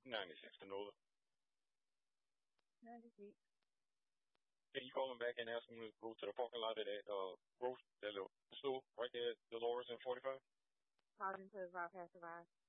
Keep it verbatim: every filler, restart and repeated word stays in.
ninety-six to Nola. ninety-six. Can you call him back and ask him to go to the parking lot of that uh roast, that little store right there at Dolores and forty-five? Called into the Rock Passerby.